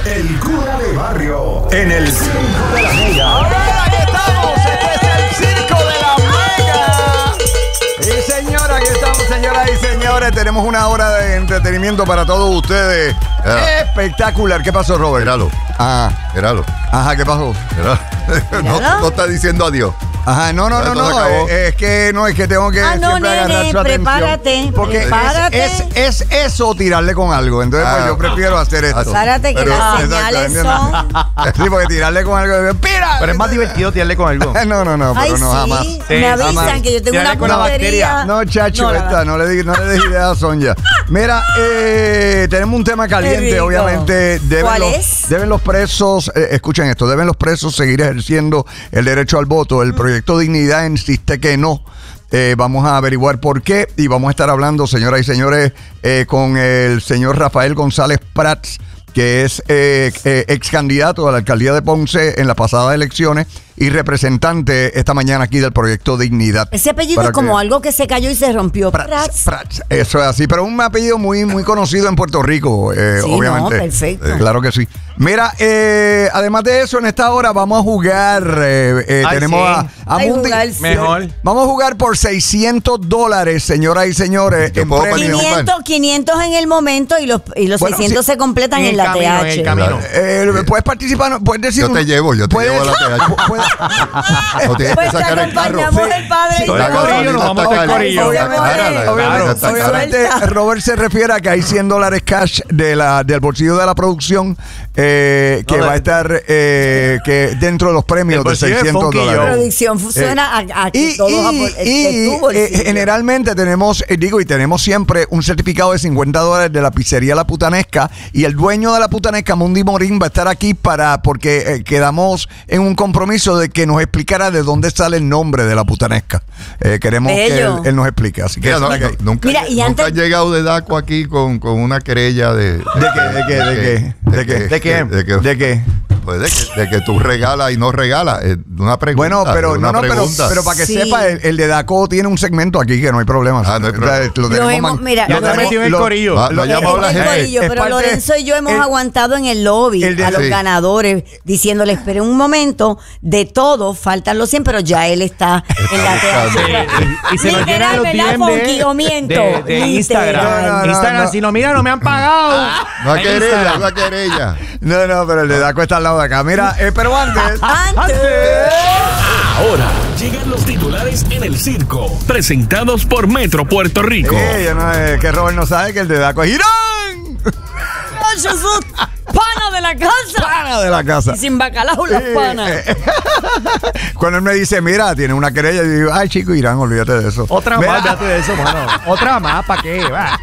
el cura de barrio, en el Circo de la Mega. ¡Ahora que estamos! ¡Este es el Circo de la Mega! Y señora, aquí estamos, señoras y señores. Tenemos una hora de entretenimiento para todos ustedes. Espectacular. ¿Qué pasó, Robert? Míralo. Ajá. Míralo. Ajá, ¿qué pasó? No está diciendo adiós. Ajá, no. Es que tengo que siempre agarrar su prepárate, atención. Porque prepárate. es eso tirarle con algo. Entonces, pues yo prefiero hacer esto. Prepárate que las señales son... Sí, porque tirarle con algo... ¡Pira! Pero es más divertido tirarle con algo. No, Ay, pero no, sí. jamás. Me avisan jamás. que yo tengo Tirarle con una la puntería. bacteria. No, chacho, no le des idea a Sonia. Mira, tenemos un tema caliente, obviamente. Deben los presos, escuchen esto, deben los presos seguir ejerciendo el derecho al voto. El proyecto Dignidad insiste que no. Vamos a averiguar por qué y vamos a estar hablando, señoras y señores, con el señor Rafael González Prats, que es ex candidato a la alcaldía de Ponce en las pasadas elecciones y representante esta mañana aquí del proyecto Dignidad. Ese apellido es como algo que se cayó y se rompió. Prats. Eso es así, pero un apellido muy conocido en Puerto Rico, sí, obviamente. No, perfecto. Claro que sí. Mira, además de eso, en esta hora vamos a jugar. Tenemos a Mundi. Mejor. Vamos a jugar por $600, señoras y señores. En premios. 500 en el momento y los 600 se completan en la TH. Puedes participar, puedes decir. Yo te llevo a la TH. No tienes que sacar el carro. El padre y el corillo, nos vamos al corillo. Obviamente, Robert se refiere a que hay $100 cash del bolsillo de la producción que va a estar que dentro de los premios de $600. La producción funciona aquí todos generalmente tenemos, y tenemos siempre un certificado de $50 de la pizzería La Putanesca, y el dueño de La Putanesca, Mundi Morín, va a estar aquí porque quedamos en un compromiso de que nos explicara de dónde sale el nombre de La Putanesca. Queremos que él nos explique. Así que nunca ha llegado de Daco aquí con una querella ¿De qué? Pues de que tú regalas y no regalas. Una pregunta. Bueno, pero para que sepa, el de Daco tiene un segmento aquí que no hay problema. No hay problema. Lo tenemos ya está metido en el corillo. Lo llamado la gente. Pero Lorenzo y yo hemos aguantado en el lobby a los ganadores, diciéndole, esperen un momento, de todo, faltan los 100, pero ya él está en la TH. Y se nos llenan los DM de Instagram. Instagram, si no mira, no me han pagado. No hay querella. No, pero el de Daco está al lado de acá. Mira, pero antes. Ahora llegan los titulares en el circo, presentados por Metro Puerto Rico. Que Robert no sabe que el de Daco es Irán. ¡Pana de la casa! ¡Pana de la casa! Y sin bacalao las panas. Cuando él me dice, mira, tiene una querella, yo digo, ay, chico, Irán, olvídate de eso. Otra más, olvídate de eso, mano. Otra más, ¿para qué? Va.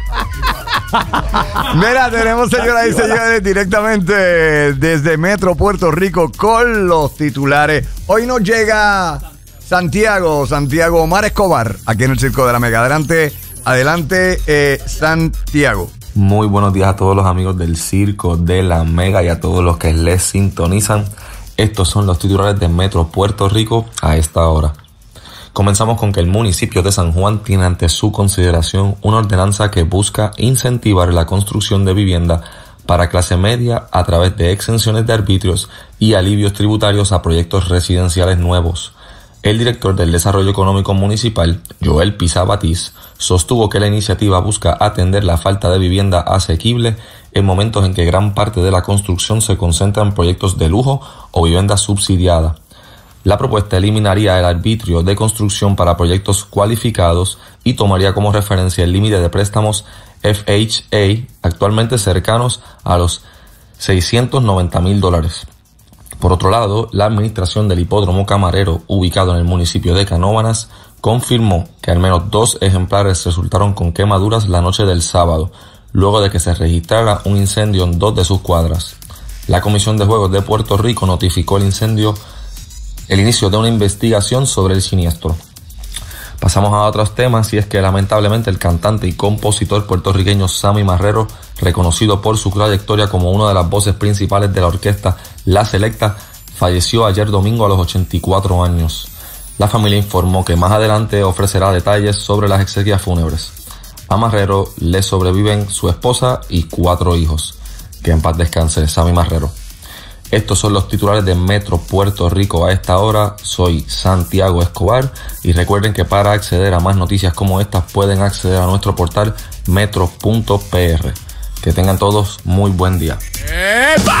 Mira, tenemos, señoras y señores, directamente desde Metro Puerto Rico con los titulares. Hoy nos llega Santiago Omar Escobar, aquí en el Circo de la Mega. Adelante, Santiago. Muy buenos días a todos los amigos del Circo de la Mega y a todos los que les sintonizan. Estos son los titulares de Metro Puerto Rico a esta hora. Comenzamos con que el municipio de San Juan tiene ante su consideración una ordenanza que busca incentivar la construcción de vivienda para clase media a través de exenciones de arbitrios y alivios tributarios a proyectos residenciales nuevos. El director del Desarrollo Económico Municipal, Joel Pizá Batiz, sostuvo que la iniciativa busca atender la falta de vivienda asequible en momentos en que gran parte de la construcción se concentra en proyectos de lujo o vivienda subsidiada. La propuesta eliminaría el arbitrio de construcción para proyectos cualificados y tomaría como referencia el límite de préstamos FHA, actualmente cercanos a los $690,000. Por otro lado, la administración del Hipódromo Camarero, ubicado en el municipio de Canóvanas, confirmó que al menos 2 ejemplares resultaron con quemaduras la noche del sábado, luego de que se registrara un incendio en 2 de sus cuadras. La Comisión de Juegos de Puerto Rico notificó el inicio de una investigación sobre el siniestro. Pasamos a otros temas, y es que lamentablemente el cantante y compositor puertorriqueño Sammy Marrero, reconocido por su trayectoria como una de las voces principales de la orquesta La Selecta, falleció ayer domingo a los 84 años. La familia informó que más adelante ofrecerá detalles sobre las exequias fúnebres. A Marrero le sobreviven su esposa y 4 hijos. Que en paz descanse Sammy Marrero. Estos son los titulares de Metro Puerto Rico a esta hora. Soy Santiago Escobar y recuerden que para acceder a más noticias como estas pueden acceder a nuestro portal metro.pr. Que tengan todos muy buen día. ¡Epa!